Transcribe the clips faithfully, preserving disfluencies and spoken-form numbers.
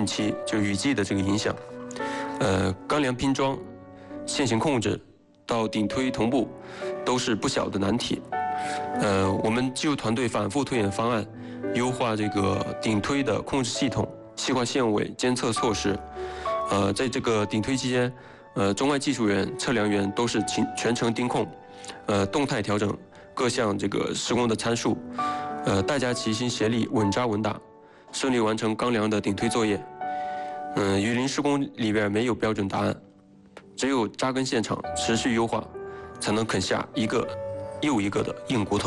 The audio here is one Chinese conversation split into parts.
汛期就雨季的这个影响。呃，钢梁拼装、线型控制到顶推同步，都是不小的难题。呃，我们技术团队反复推演方案，优化这个顶推的控制系统、细化线尾监测措施。呃，在这个顶推期间，呃，中外技术员、测量员都是全全程盯控，呃，动态调整各项这个施工的参数，呃，大家齐心协力，稳扎稳打，顺利完成钢梁的顶推作业。嗯、呃，雨林施工里边没有标准答案，只有扎根现场，持续优化，才能啃下一个又一个的硬骨头。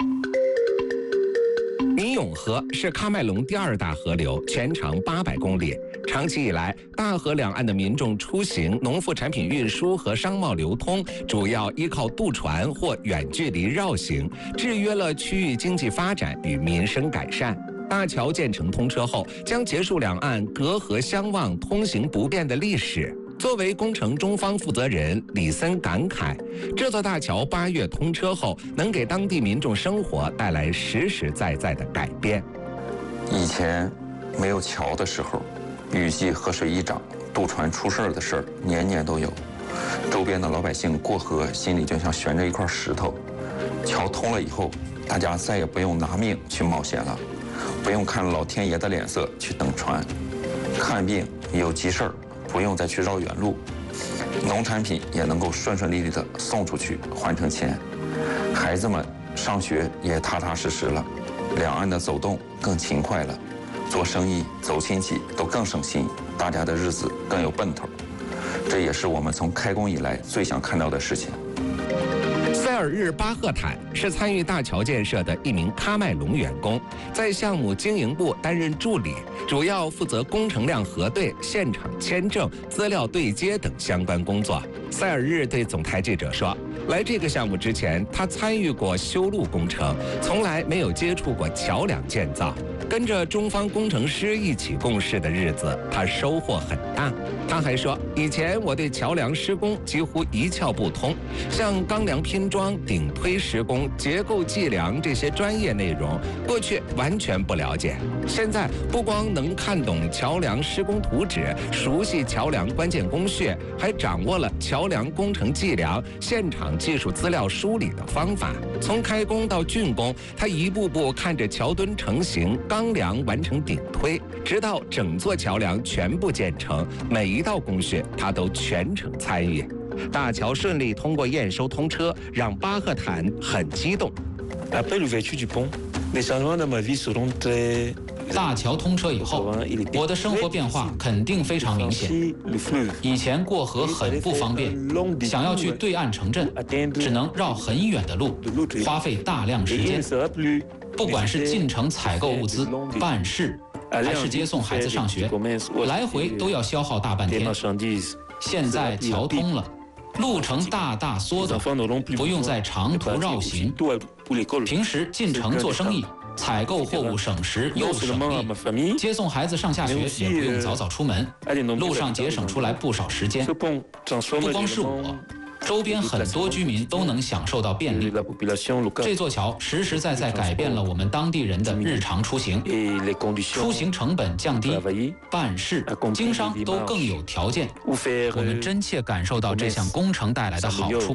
民永河是喀麦隆第二大河流，全长八百公里。长期以来，大河两岸的民众出行、农副产品运输和商贸流通，主要依靠渡船或远距离绕行，制约了区域经济发展与民生改善。大桥建成通车后，将结束两岸隔河相望、通行不便的历史。作为工程中方负责人，李森感慨，这座大桥八月通车后，能给当地民众生活带来实实在在的改变。 以前没有桥的时候，雨季河水一涨，渡船出事儿的事儿年年都有，周边的老百姓过河心里就像悬着一块石头。桥通了以后，大家再也不用拿命去冒险了，不用看老天爷的脸色去等船，看病有急事儿不用再去绕远路，农产品也能够顺顺利利的送出去换成钱，孩子们上学也踏踏实实了，两岸的走动更勤快了，做生意走亲戚都更省心，大家的日子更有奔头，这也是我们从开工以来最想看到的事情。 塞尔日巴赫坦是参与大桥建设的一名喀麦隆员工，在项目经营部担任助理，主要负责工程量核对、现场签证、资料对接等相关工作。塞尔日对总台记者说，来这个项目之前，他参与过修路工程，从来没有接触过桥梁建造。跟着中方工程师一起共事的日子，他收获很大。他还说，以前我对桥梁施工几乎一窍不通，像钢梁拼装、顶推施工、结构计量这些专业内容，过去完全不了解。现在不光能看懂桥梁施工图纸，熟悉桥梁关键工序，还掌握了桥梁工程计量、现场技术资料梳理的方法。从开工到竣工，他一步步看着桥墩成型，钢梁完成顶推，直到整座桥梁全部建成，每一道工序他都全程参与。大桥顺利通过验收通车，让巴赫坦很激动。 Après l'ouverture du pont, les changements dans ma vie seront très 大桥通车以后，我的生活变化肯定非常明显。以前过河很不方便，想要去对岸城镇，只能绕很远的路，花费大量时间。不管是进城采购物资、办事，还是接送孩子上学，来回都要消耗大半天。现在桥通了，路程大大缩短，不用再长途绕行。平时进城做生意，采购货物省时又省力，接送孩子上下学也不用早早出门，路上节省出来不少时间。不光是我，周边很多居民都能享受到便利。这座桥实实在在改变了我们当地人的日常出行，出行成本降低，办事、经商都更有条件。我们真切感受到这项工程带来的好处。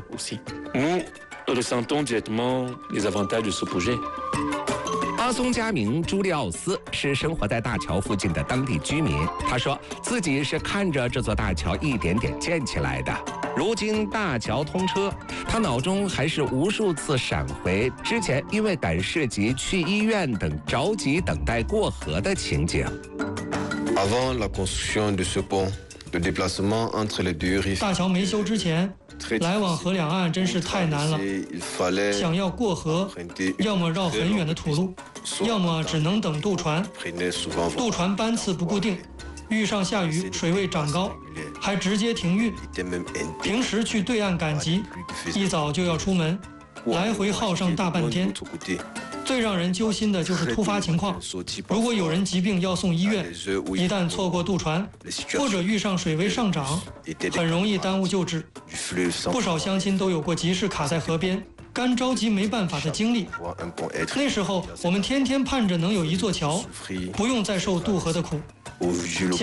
阿松加明朱利奥斯是生活在大桥附近的当地居民，他说自己是看着这座大桥一点点建起来的。如今大桥通车，他脑中还是无数次闪回之前因为赶市集、去医院等着急等待过河的情景。 Avant la construction de ce pont, le déplacement entre les deux rives. 大桥没修之前，来往河两岸真是太难了。想要过河，要么绕很远的土路，要么只能等渡船。渡船班次不固定，遇上下雨，水位涨高，还直接停运。平时去对岸赶集，一早就要出门，来回耗上大半天。最让人揪心的就是突发情况，如果有人疾病要送医院，一旦错过渡船，或者遇上水位上涨，很容易耽误救治。不少乡亲都有过急事卡在河边，干着急没办法的经历。那时候我们天天盼着能有一座桥，不用再受渡河的苦。